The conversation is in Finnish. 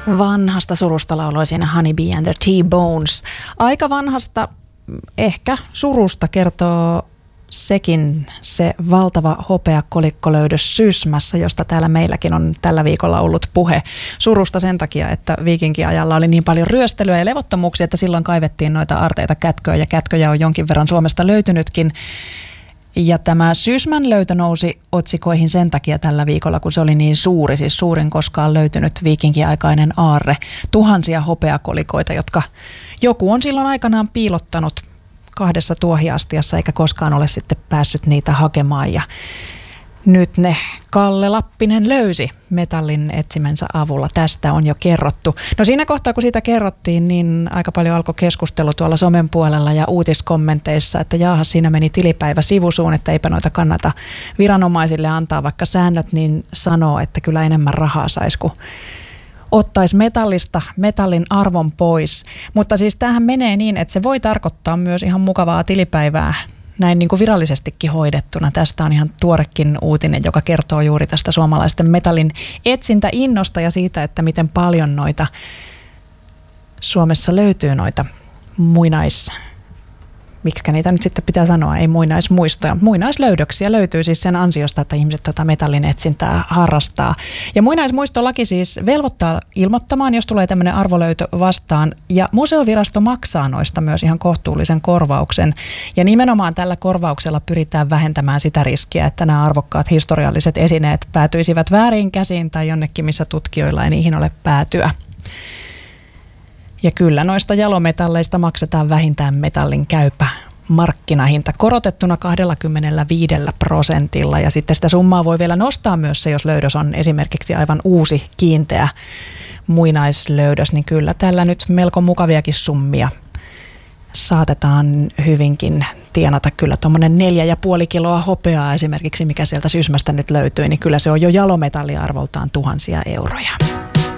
Vanhasta surusta lauloi siinä Honey Bee and the T-Bones. Aika vanhasta, ehkä surusta kertoo sekin se valtava hopeakolikkolöydös Sysmässä, josta täällä meilläkin on tällä viikolla ollut puhe. Surusta sen takia, että viikinkiajalla oli niin paljon ryöstelyä ja levottomuuksia, että silloin kaivettiin noita aarteita kätköön ja kätköjä on jonkin verran Suomesta löytynytkin. Ja tämä Sysmän löytö nousi otsikoihin sen takia tällä viikolla, kun se oli niin suuri, siis suurin koskaan löytynyt viikinkiaikainen aarre. Tuhansia hopeakolikoita, jotka joku on silloin aikanaan piilottanut 2 tuohiastiassa eikä koskaan ole sitten päässyt niitä hakemaan. Ja nyt ne Kalle Lappinen löysi metallin etsimensä avulla. Tästä on jo kerrottu. No siinä kohtaa, kun siitä kerrottiin, niin aika paljon alkoi keskustelu tuolla somen puolella ja uutiskommenteissa, että jaahas, siinä meni tilipäivä sivusuun, että eipä noita kannata viranomaisille antaa, vaikka säännöt niin sanoo, että kyllä enemmän rahaa saisi, kun ottaisi metallin arvon pois. Mutta siis tämähän menee niin, että se voi tarkoittaa myös ihan mukavaa tilipäivää näin niin kuin virallisestikin hoidettuna. Tästä on ihan tuorekin uutinen, joka kertoo juuri tästä suomalaisten metallin etsintäinnosta ja siitä, että miten paljon noita Suomessa löytyy noita miksikä niitä nyt sitten pitää sanoa, ei muinaismuistoja, mutta muinaislöydöksiä löytyy siis sen ansiosta, että ihmiset metallin etsintää harrastaa. Ja muinaismuistolaki siis velvoittaa ilmoittamaan, jos tulee tämmöinen arvolöytö vastaan, ja museovirasto maksaa noista myös ihan kohtuullisen korvauksen. Ja nimenomaan tällä korvauksella pyritään vähentämään sitä riskiä, että nämä arvokkaat historialliset esineet päätyisivät väärin käsiin tai jonnekin, missä tutkijoilla ei niihin ole päätyä. Ja kyllä noista jalometalleista maksetaan vähintään metallin käypä markkinahinta korotettuna 25%. Ja sitten sitä summaa voi vielä nostaa myös se, jos löydös on esimerkiksi aivan uusi kiinteä muinaislöydös, niin kyllä tällä nyt melko mukaviakin summia saatetaan hyvinkin tienata. Kyllä tuommoinen 4,5 kiloa hopeaa esimerkiksi, mikä sieltä Sysmästä nyt löytyy, niin kyllä se on jo jalometalliarvoltaan tuhansia euroja.